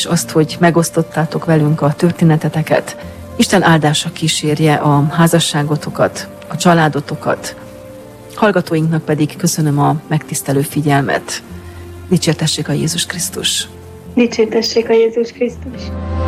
és azt, hogy megosztottátok velünk a történeteteket. Isten áldása kísérje a házasságotokat, a családotokat. Hallgatóinknak pedig köszönöm a megtisztelő figyelmet. Dicsértessék a Jézus Krisztus! Dicsértessék a Jézus Krisztus!